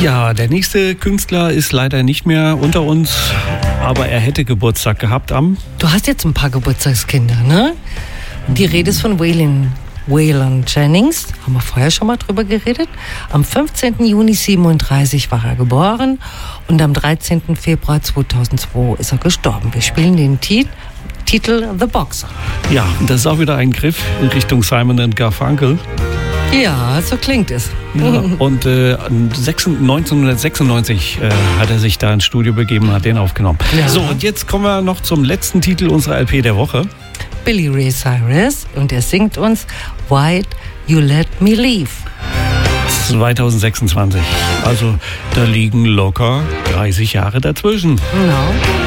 Ja, der nächste Künstler ist leider nicht mehr unter uns, aber er hätte Geburtstag gehabt am... Du hast jetzt ein paar Geburtstagskinder, ne? Die Rede ist von Waylon Jennings, haben wir vorher schon mal drüber geredet. Am 15. Juni 1937 war er geboren und am 13. Februar 2002 ist er gestorben. Wir spielen den Titel The Boxer. Ja, das ist auch wieder ein Griff in Richtung Simon & Garfunkel. Ja, so klingt es. Ja, und 1996 hat er sich da ins Studio begeben und hat den aufgenommen. Ja. So, und jetzt kommen wir noch zum letzten Titel unserer LP der Woche. Billy Ray Cyrus und er singt uns Why'd You Let Me Leave. 2026. Also da liegen locker 30 Jahre dazwischen. Genau.